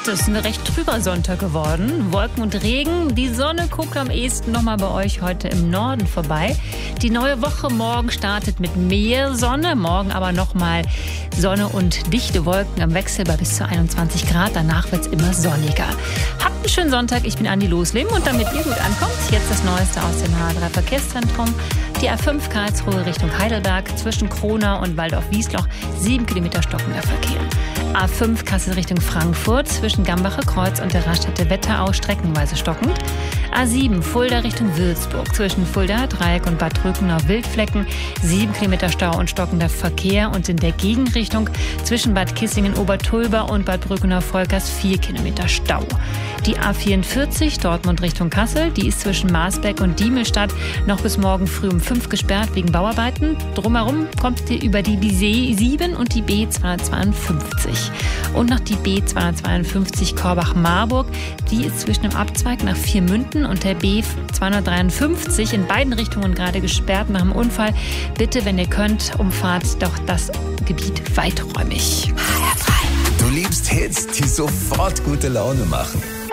Das ist ein recht trüber Sonntag geworden. Wolken und Regen. Die Sonne guckt am ehesten nochmal bei euch heute im Norden vorbei. Die neue Woche morgen startet mit mehr Sonne. Morgen aber nochmal Sonne und dichte Wolken am Wechsel bei bis zu 21 Grad. Danach wird es immer sonniger. Habt einen schönen Sonntag. Ich bin Andi Losleben. Und damit ihr gut ankommt, jetzt das Neueste aus dem H3 Verkehrszentrum. Die A5 Karlsruhe Richtung Heidelberg zwischen Kronau und Waldorf-Wiesloch 7 Kilometer stockender Verkehr. A5 Kassel Richtung Frankfurt zwischen Gambacher Kreuz und der Raststätte Wetterau streckenweise stockend. A7 Fulda Richtung Würzburg zwischen Fulda Dreieck und Bad Rückenau Wildflecken 7 Kilometer Stau und stockender Verkehr und in der Gegenrichtung zwischen Bad Kissingen-Obertulba und Bad Brückenau-Volkers 4 Kilometer Stau. Die A44 Dortmund Richtung Kassel, die ist zwischen Marsberg und Diemelstadt noch bis morgen früh um 5 gesperrt wegen Bauarbeiten. Drumherum kommt ihr über die B7 und die B252. Und noch die B252 Korbach-Marburg, die ist zwischen dem Abzweig nach Viermünden und der B253 in beiden Richtungen gerade gesperrt nach dem Unfall. Bitte, wenn ihr könnt, umfahrt doch das Gebiet weiträumig. Du liebst Hits, die sofort gute Laune machen.